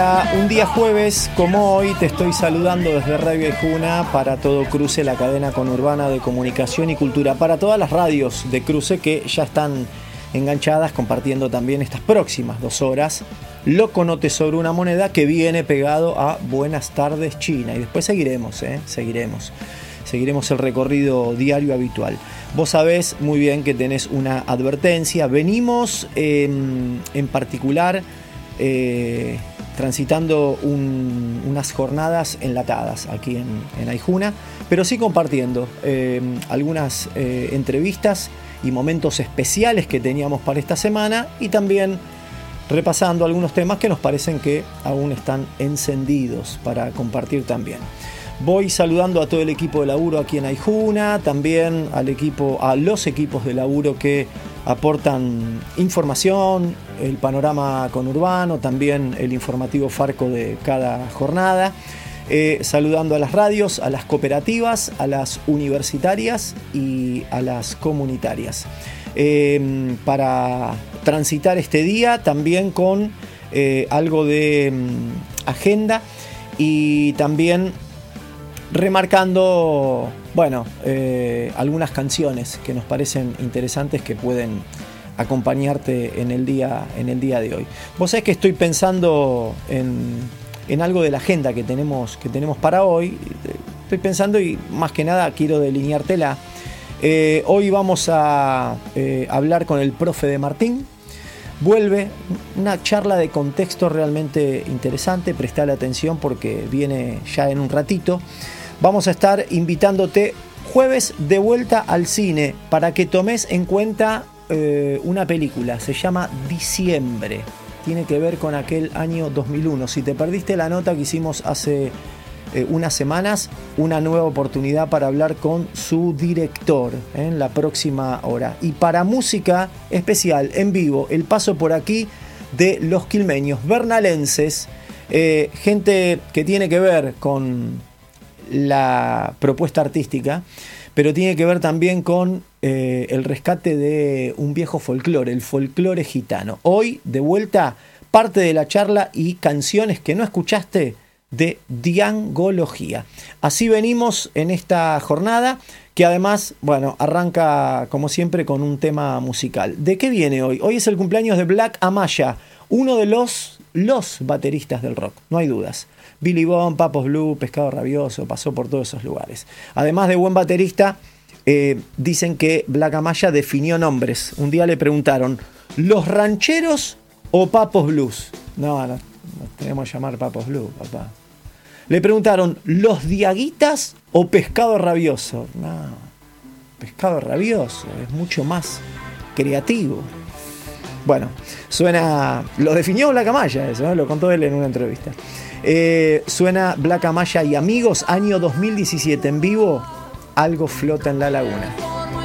Un día jueves como hoy te estoy saludando desde Radio Aijuna para todo Cruce, la cadena conurbana de comunicación y cultura, para todas las radios de Cruce que ya están enganchadas, compartiendo también estas próximas 2 horas Loconote sobre una moneda, que viene pegado a Buenas tardes China, y después seguiremos el recorrido diario habitual. Vos sabés muy bien que tenés una advertencia. Venimos en particular transitando unas jornadas enlatadas aquí en Aijuna, pero sí compartiendo algunas entrevistas y momentos especiales que teníamos para esta semana, y también repasando algunos temas que nos parecen que aún están encendidos para compartir también. Voy saludando a todo el equipo de laburo aquí en Aijuna, también a los equipos de laburo que aportan información, el panorama conurbano, también el informativo Farco de cada jornada, saludando a las radios, a las cooperativas, a las universitarias y a las comunitarias. Para transitar este día también con algo de agenda, y también remarcando, algunas canciones que nos parecen interesantes que pueden acompañarte en el día de hoy. Vos sabés que estoy pensando en algo de la agenda que tenemos para hoy. Estoy pensando, y más que nada quiero delineártela. Hoy vamos a hablar con el profe de Martín. Vuelve una charla de contexto realmente interesante. Prestale atención porque viene ya en un ratito. Vamos a estar invitándote jueves de vuelta al cine para que tomes en cuenta una película. Se llama Diciembre. Tiene que ver con aquel año 2001. Si te perdiste la nota que hicimos hace unas semanas, una nueva oportunidad para hablar con su director en la próxima hora. Y para música especial, en vivo, el paso por aquí de los quilmeños bernalenses, gente que tiene que ver con la propuesta artística, pero tiene que ver también con el rescate de un viejo folclore, el folclore gitano. Hoy, de vuelta, parte de la charla y canciones que no escuchaste de Diangología. Así venimos en esta jornada, que además, arranca como siempre con un tema musical. ¿De qué viene hoy? Hoy es el cumpleaños de Black Amaya, uno de los bateristas del rock, no hay dudas. Billy Bond, Papos Blue, Pescado Rabioso, pasó por todos esos lugares. Además de buen baterista, dicen que Black Amaya definió nombres. Un día le preguntaron, ¿los rancheros o Papos Blues? No, nos tenemos que llamar Papos Blue, papá. Le preguntaron, ¿los Diaguitas o Pescado Rabioso? No, Pescado Rabioso es mucho más creativo. Bueno, lo definió Black Amaya eso, ¿no? Lo contó él en una entrevista. Suena Black Amaya y Amigos, año 2017, en vivo, Algo flota en la laguna.